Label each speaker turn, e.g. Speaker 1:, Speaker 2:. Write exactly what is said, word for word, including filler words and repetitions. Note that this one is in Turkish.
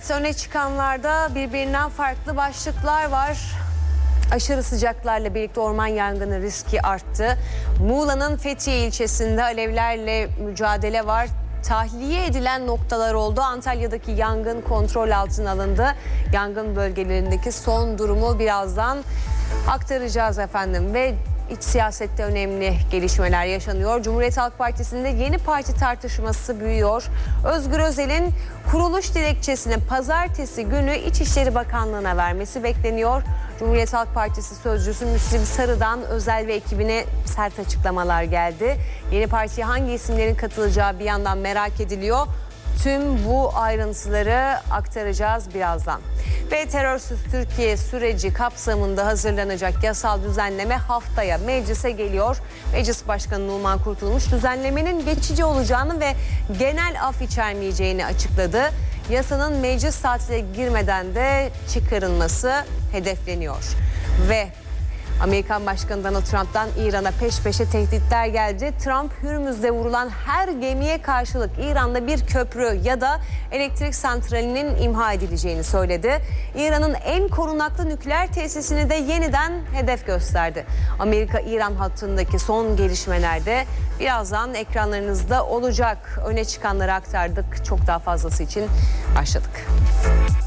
Speaker 1: Evet, öne çıkanlarda birbirinden farklı başlıklar var. Aşırı sıcaklarla birlikte orman yangını riski arttı. Muğla'nın Fethiye ilçesinde alevlerle mücadele var. Tahliye edilen noktalar oldu. Antalya'daki yangın kontrol altına alındı. Yangın bölgelerindeki son durumu birazdan aktaracağız efendim. Ve iç siyasette önemli gelişmeler yaşanıyor. Cumhuriyet Halk Partisi'nde yeni parti tartışması büyüyor. Özgür Özel'in kuruluş dilekçesini pazartesi günü İçişleri Bakanlığı'na vermesi bekleniyor. Cumhuriyet Halk Partisi sözcüsü Müslim Sarı'dan Özel ve ekibine sert açıklamalar geldi. Yeni partiye hangi isimlerin katılacağı bir yandan merak ediliyor. Tüm bu ayrıntıları aktaracağız birazdan. Ve terörsüz Türkiye süreci kapsamında hazırlanacak yasal düzenleme haftaya meclise geliyor. Meclis Başkanı Numan Kurtulmuş düzenlemenin geçici olacağını ve genel af içermeyeceğini açıkladı. Yasanın meclis tatiline girmeden de çıkarılması hedefleniyor. Ve Amerikan Başkanı Donald Trump'tan İran'a peş peşe tehditler geldi. Trump, Hürmüz'de vurulan her gemiye karşılık İran'da bir köprü ya da elektrik santralinin imha edileceğini söyledi. İran'ın en korunaklı nükleer tesisini de yeniden hedef gösterdi. Amerika-İran hattındaki son gelişmelerde birazdan ekranlarınızda olacak. Öne çıkanları aktardık. Çok daha fazlası için başladık.